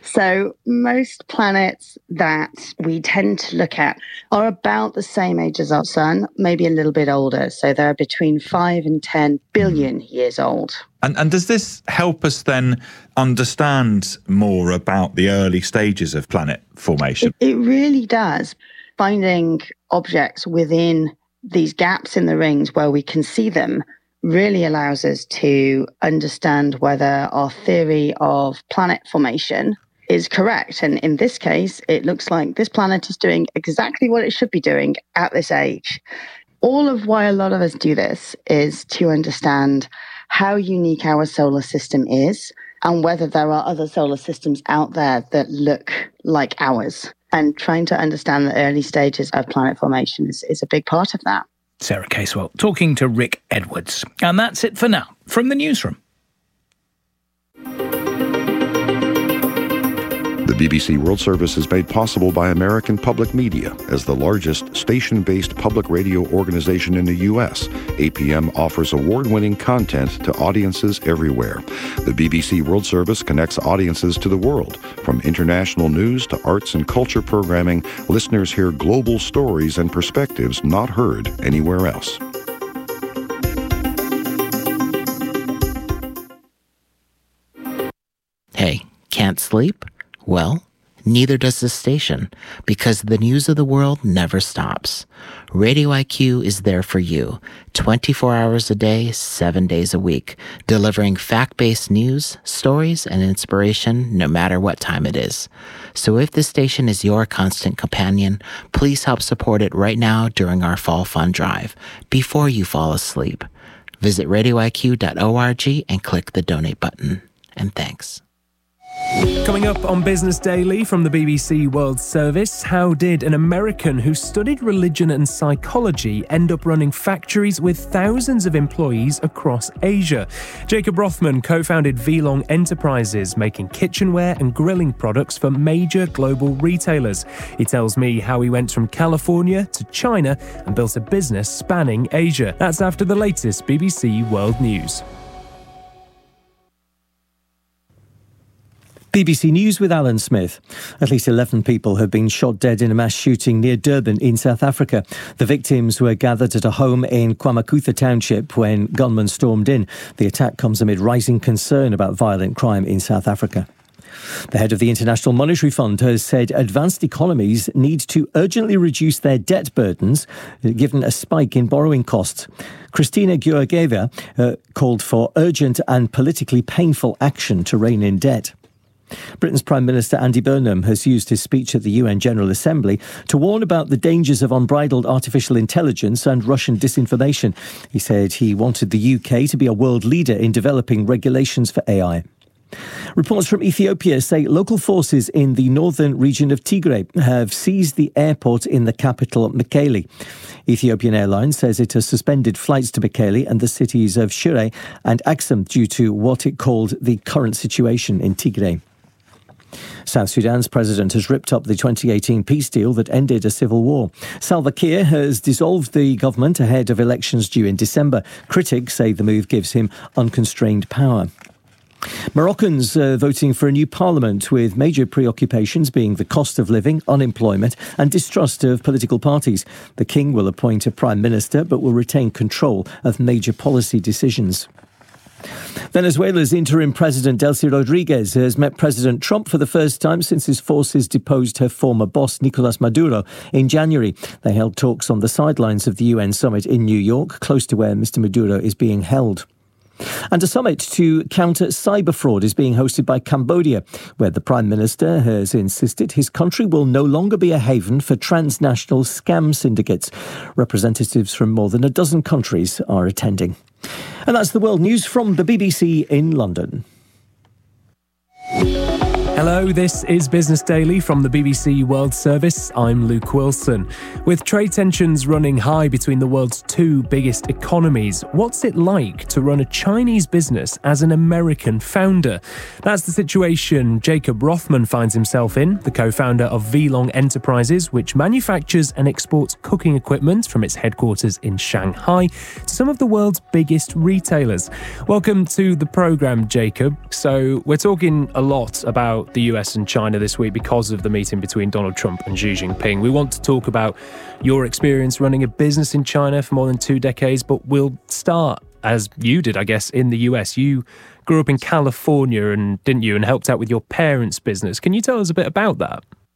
So most planets that we tend to look at are about the same age as our sun, maybe a little bit older. So they're between five and ten billion years old.
And, and does this help us then understand more about the early stages of planet formation?
It, it really does. finding objects within these gaps in the rings where we can see them really allows us to understand whether our theory of planet formation is correct. And in this case, it looks like this planet is doing exactly what it should be doing at this age. All of why a lot of us do this is to understand how unique our solar system is and whether there are other solar systems out there that look like ours. And trying to understand the early stages of planet formation is, is a big part of that.
Sarah Casewell talking to Rick Edwards. And that's it for now from the newsroom.
The B B C World Service is made possible by American Public Media. As the largest station-based public radio organization in the U S, A P M offers award-winning content to audiences everywhere. The B B C World Service connects audiences to the world. From international news to arts and culture programming, listeners hear global stories and perspectives not heard anywhere else.
Hey, can't sleep? Well, neither does this station, because the news of the world never stops. Radio I Q is there for you, twenty-four hours a day, seven days a week, delivering fact-based news, stories, and inspiration no matter what time it is. So if this station is your constant companion, please help support it right now during our Fall Fund Drive, before you fall asleep. Visit radio I Q dot org and click the donate button. And thanks.
Coming up on Business Daily from the B B C World Service, how did an American who studied religion and psychology end up running factories with thousands of employees across Asia? Jacob Rothman co-founded Vlong Enterprises, making kitchenware and grilling products for major global retailers. He tells me how he went from California to China and built a business spanning Asia. That's after the latest B B C World News.
B B C News with Alan Smith. At least eleven people have been shot dead in a mass shooting near Durban in South Africa. The victims were gathered at a home in KwaMakhutha Township when gunmen stormed in. The attack comes amid rising concern about violent crime in South Africa. The head of the International Monetary Fund has said advanced economies need to urgently reduce their debt burdens, given a spike in borrowing costs. Christina Georgieva uh, called for urgent and politically painful action to rein in debt. Britain's Prime Minister Andy Burnham has used his speech at the U N General Assembly to warn about the dangers of unbridled artificial intelligence and Russian disinformation. He said he wanted the U K to be a world leader in developing regulations for A I. Reports from Ethiopia say local forces in the northern region of Tigray have seized the airport in the capital, Mekelle. Ethiopian Airlines says it has suspended flights to Mekelle and the cities of Shire and Aksum due to what it called the current situation in Tigray. South Sudan's president has ripped up the twenty eighteen peace deal that ended a civil war. Salva Kiir has dissolved the government ahead of elections due in December. Critics say the move gives him unconstrained power. Moroccans are voting for a new parliament, with major preoccupations being the cost of living, unemployment and distrust of political parties. The king will appoint a prime minister but will retain control of major policy decisions. Venezuela's interim president Delcy Rodriguez has met President Trump for the first time since his forces deposed her former boss Nicolas Maduro in January. They held talks on the sidelines of the U N summit in New York, close to where Mister Maduro is being held. And a summit to counter cyber fraud is being hosted by Cambodia, where the Prime Minister has insisted his country will no longer be a haven for transnational scam syndicates. Representatives from more than a dozen countries are attending. And that's the world news from the B B C in London.
Hello, this is Business Daily from the B B C World Service. I'm Luke Wilson. With trade tensions running high between the world's two biggest economies, what's it like to run a Chinese business as an American founder? That's the situation Jacob Rothman finds himself in, the co-founder of Vlong Enterprises, which manufactures and exports cooking equipment from its headquarters in Shanghai to some of the world's biggest retailers. Welcome to the programme, Jacob. So we're talking a lot about the U S and China this week because of the meeting between Donald Trump and Xi Jinping. We want to talk about your experience running a business in China for more than two decades, but we'll start, as you did, I guess, in the U S. You grew up in California, and didn't you, and helped out with your parents' business. Can you tell us a bit about that?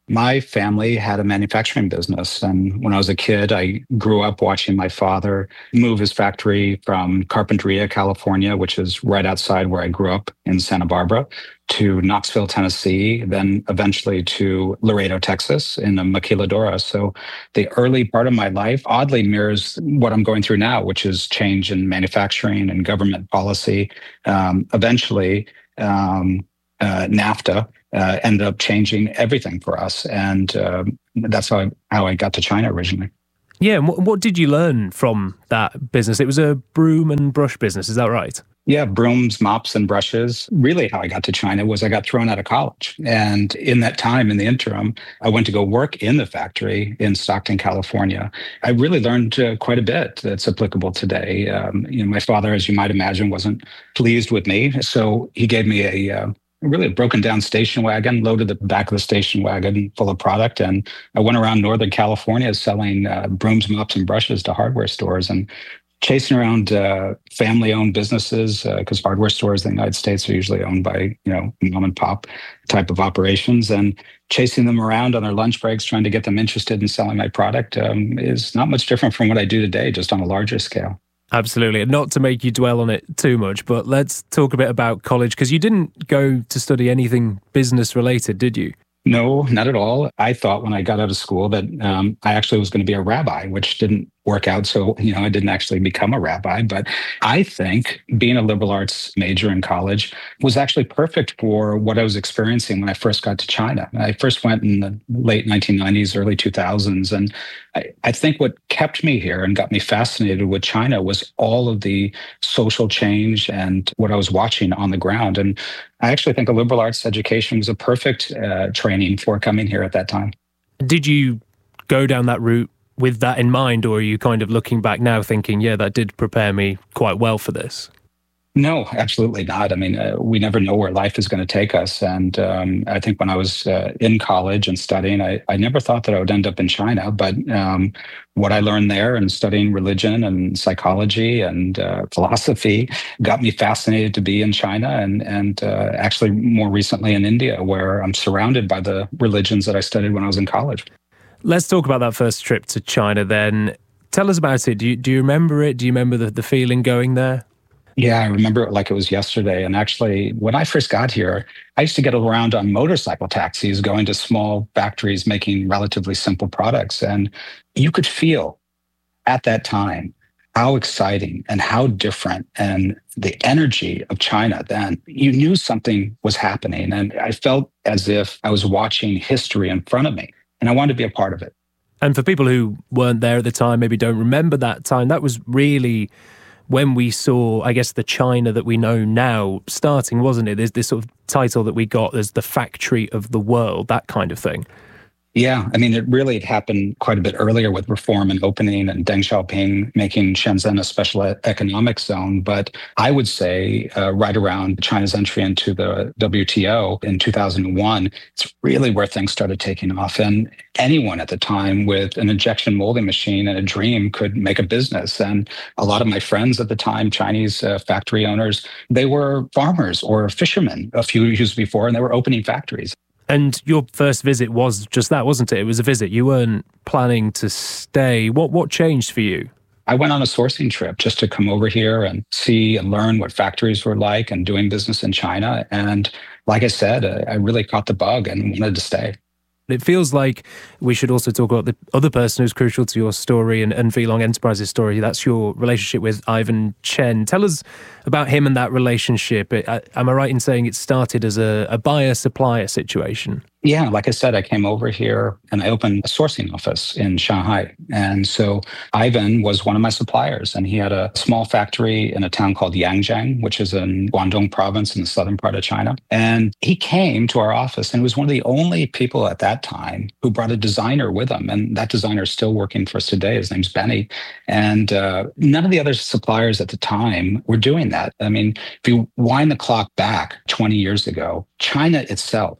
My family had a manufacturing business. And when I was a kid, I grew up watching my father move his factory from Carpinteria, California, which is right outside where I grew up in Santa Barbara, to Knoxville, Tennessee, then eventually to Laredo, Texas, in the Maquiladora. So the early part of my life oddly mirrors what I'm going through now, which is change in manufacturing and government policy. Um, eventually, um, uh, NAFTA uh, ended up changing everything for us. And um, that's how I, how I got to China originally.
Yeah, and what, what did you learn from that business? It was a broom and brush business, is that right?
Yeah, brooms, mops, and brushes. Really how I got to China was I got thrown out of college. And in that time, in the interim, I went to go work in the factory in Stockton, California. I really learned uh, quite a bit that's applicable today. Um, you know, my father, as you might imagine, wasn't pleased with me. So he gave me a uh, really a broken down station wagon, loaded the back of the station wagon full of product. And I went around Northern California selling uh, brooms, mops, and brushes to hardware stores and chasing around uh, family-owned businesses, because uh, hardware stores in the United States are usually owned by, you know, mom and pop type of operations, and chasing them around on their lunch breaks, trying to get them interested in selling my product um, is not much different from what I do today, just on a larger scale.
Absolutely. And not to make you dwell on it too much, but let's talk a bit about college, because you didn't go to study anything business related, did you?
No, not at all. I thought when I got out of school that um, I actually was going to be a rabbi, which didn't work out. So, you know, I didn't actually become a rabbi. But I think being a liberal arts major in college was actually perfect for what I was experiencing when I first got to China. I first went in the late nineteen nineties, early two thousands. And I, I think what kept me here and got me fascinated with China was all of the social change and what I was watching on the ground. And I actually think a liberal arts education was a perfect uh, training for coming here at that time.
Did you go down that route with that in mind, or are you kind of looking back now thinking, yeah, that did prepare me quite well for this?
No, absolutely not. I mean, uh, we never know where life is going to take us. And um, I think when I was uh, in college and studying, I, I never thought that I would end up in China. But um, what I learned there and studying religion and psychology and uh, philosophy got me fascinated to be in China and, and uh, actually more recently in India, where I'm surrounded by the religions that I studied when I was in college.
Let's talk about that first trip to China then. Tell us about it. Do you, do you remember it? Do you remember the, the feeling going there?
Yeah, I remember it like it was yesterday. And actually, when I first got here, I used to get around on motorcycle taxis, going to small factories making relatively simple products. And you could feel at that time how exciting and how different and the energy of China then. You knew something was happening. And I felt as if I was watching history in front of me. And I wanted to be a part of it.
And for people who weren't there at the time, maybe don't remember that time, that was really when we saw, I guess, the China that we know now starting, wasn't it? There's this sort of title that we got as the factory of the world, that kind of thing.
Yeah, I mean, it really happened quite a bit earlier with reform and opening and Deng Xiaoping making Shenzhen a special economic zone. But I would say uh, right around China's entry into the W T O in two thousand one, it's really where things started taking off. And anyone at the time with an injection molding machine and a dream could make a business. And a lot of my friends at the time, Chinese uh, factory owners, they were farmers or fishermen a few years before, and they were opening factories.
And your first visit was just that, wasn't it? It was a visit. You weren't planning to stay. What what changed for you?
I went on a sourcing trip just to come over here and see and learn what factories were like and doing business in China. And like I said, I really caught the bug and wanted to stay.
It feels like we should also talk about the other person who's crucial to your story and, and Velong Enterprises story. That's your relationship with Ivan Chen. Tell us about him and that relationship. It, I, am I right in saying it started as a, a buyer-supplier situation?
Yeah, like I said, I came over here and I opened a sourcing office in Shanghai. And so Ivan was one of my suppliers, and he had a small factory in a town called Yangjiang, which is in Guangdong province in the southern part of China. And he came to our office and was one of the only people at that time who brought a designer with him. And that designer is still working for us today. His name's Benny. And uh, none of the other suppliers at the time were doing that. I mean, if you wind the clock back twenty years ago, China itself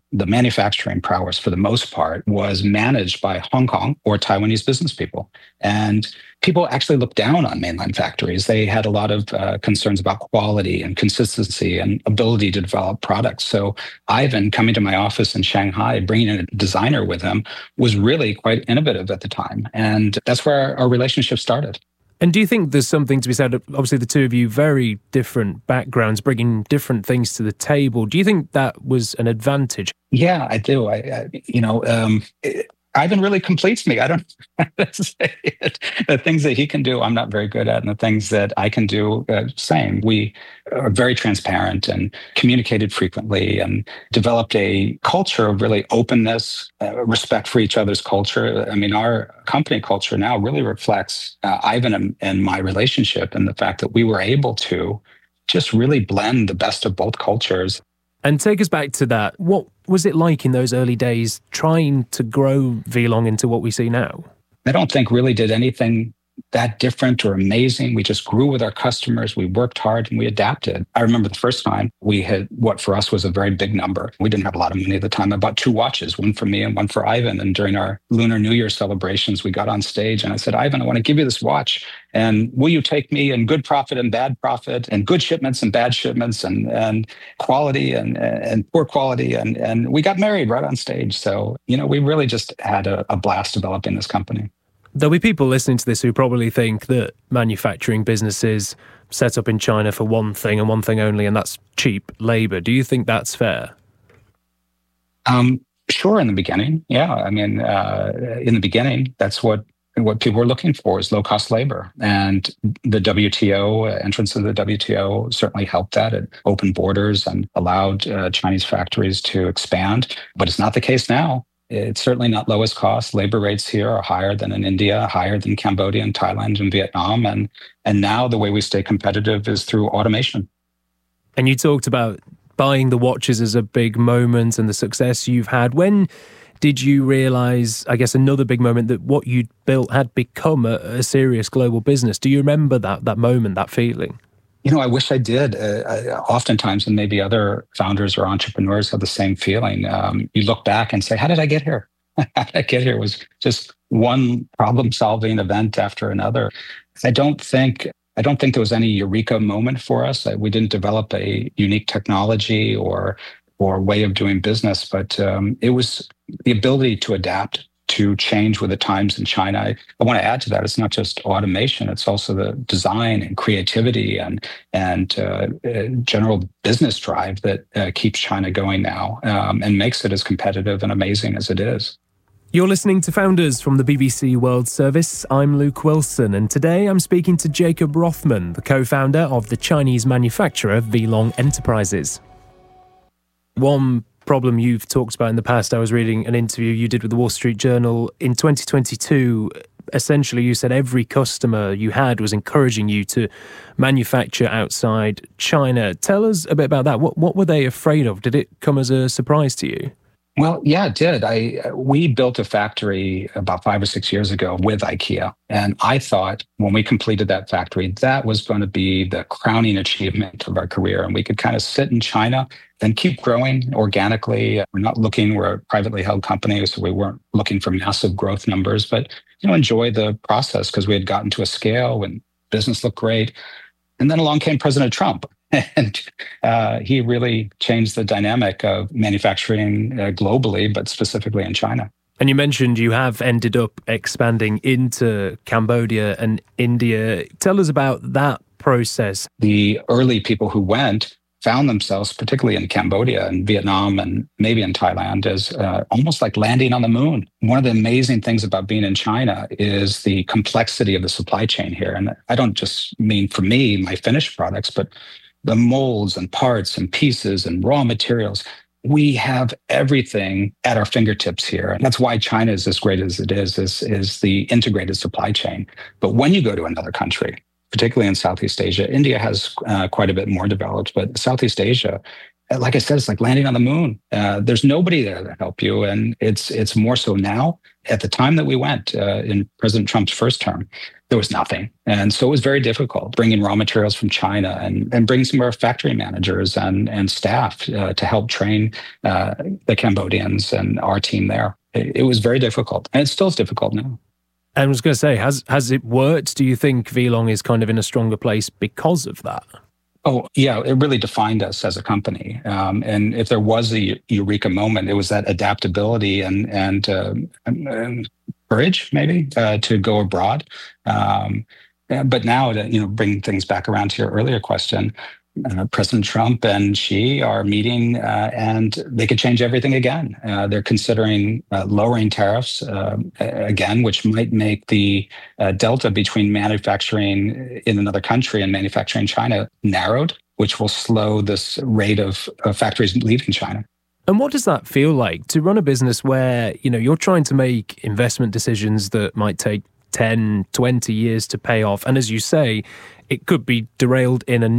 the manufacturing prowess, for the most part, was managed by Hong Kong or Taiwanese business people. And people actually looked down on mainland factories. They had a lot of uh, concerns about quality and consistency and ability to develop products. So Ivan, coming to my office in Shanghai, bringing in a designer with him, was really quite innovative at the time. And that's where our, our relationship started.
And do you think there's something to be said, obviously the two of you, very different backgrounds, bringing different things to the table. Do you think that was an advantage?
Yeah, I do. I, I you know, um, it, Ivan really completes me. I don't know how to say it. The things that he can do, I'm not very good at, and the things that I can do, uh, same. We are very transparent and communicated frequently and developed a culture of really openness, uh, respect for each other's culture. I mean, our company culture now really reflects uh, Ivan and, and my relationship, and the fact that we were able to just really blend the best of both cultures.
And take us back to that. What was it like in those early days trying to grow Vlong into what we see now?
I don't think really did anything that different or amazing. We just grew with our customers. We worked hard and we adapted. I remember the first time we had what for us was a very big number. We didn't have a lot of money at the time. I bought two watches, one for me and one for Ivan. And during our Lunar New Year celebrations, we got on stage and I said, Ivan, I want to give you this watch. And will you take me in good profit and bad profit, and good shipments and bad shipments, and, and quality and, and poor quality? And, and we got married right on stage. So, you know, we really just had a, a blast developing this company.
There'll be people listening to this who probably think that manufacturing businesses set up in China for one thing and one thing only, and that's cheap labor. Do you think that's fair?
Um, sure, in the beginning. Yeah. I mean, uh, in the beginning, that's what what people were looking for, is low-cost labor. And the W T O, entrance of the W T O certainly helped that. It opened borders and allowed uh, Chinese factories to expand. But it's not the case now. It's certainly not lowest cost. Labor rates here are higher than in India, higher than Cambodia and Thailand and Vietnam. And, and now the way we stay competitive is through automation.
And you talked about buying the watches as a big moment and the success you've had. When did you realize, I guess, another big moment, that what you'd built had become a, a serious global business? Do you remember that that moment, that feeling?
You know, I wish I did. Uh, I, oftentimes, and maybe other founders or entrepreneurs have the same feeling. Um, you look back and say, how did I get here? How did I get here? It was just one problem-solving event after another. I don't think I don't think there was any eureka moment for us. We didn't develop a unique technology or or way of doing business, but um, it was the ability to adapt, to change with the times in China. I, I want to add to that, it's not just automation, it's also the design and creativity and and uh, general business drive that uh, keeps China going now um, and makes it as competitive and amazing as it is.
You're listening to Founders from the B B C World Service. I'm Luke Wilson, and today I'm speaking to Jacob Rothman, the co-founder of the Chinese manufacturer Vlong Enterprises. One problem you've talked about in the past, I was reading an interview you did with the Wall Street Journal in twenty twenty-two. Essentially, you said every customer you had was encouraging you to manufacture outside China. Tell us a bit about that. What what were they afraid of? Did it come as a surprise to you?
Well, yeah, it did. I we built a factory about five or six years ago with IKEA. And I thought when we completed that factory, that was going to be the crowning achievement of our career. And we could kind of sit in China and keep growing organically. We're not looking, we're a privately held company, so we weren't looking for massive growth numbers, but you know, enjoy the process because we had gotten to a scale when business looked great. And then along came President Trump. And uh, he really changed the dynamic of manufacturing uh, globally, but specifically in China.
And you mentioned you have ended up expanding into Cambodia and India. Tell us about that process.
The early people who went found themselves, particularly in Cambodia and Vietnam and maybe in Thailand, as uh, almost like landing on the moon. One of the amazing things about being in China is the complexity of the supply chain here. And I don't just mean for me, my finished products, but the molds and parts and pieces and raw materials. We have everything at our fingertips here. And that's why China is as great as it is, is, is the integrated supply chain. But when you go to another country, particularly in Southeast Asia, India has uh, quite a bit more developed, but Southeast Asia like I said, it's like landing on the moon. Uh, there's nobody there to help you. And it's it's more so now. At the time that we went uh, in President Trump's first term, there was nothing. And so it was very difficult bringing raw materials from China and, and bringing some of our factory managers and, and staff uh, to help train uh, the Cambodians and our team there. It, it was very difficult. And it still is difficult now.
I was going to say, has has it worked? Do you think Velong is kind of in a stronger place because of that?
Oh, yeah, it really defined us as a company. Um, and if there was a eureka moment, it was that adaptability and and, uh, and courage, maybe, uh, to go abroad. Um, but now, to you know, bring things back around to your earlier question, uh, President Trump and Xi are meeting, uh, and they could change everything again. Uh, they're considering uh, lowering tariffs uh, again, which might make the uh, delta between manufacturing in another country and manufacturing in China narrowed, which will slow this rate of, of factories leaving China.
And what does that feel like to run a business where, you know, you're trying to make investment decisions that might take ten, twenty years to pay off? And as you say, it could be derailed in a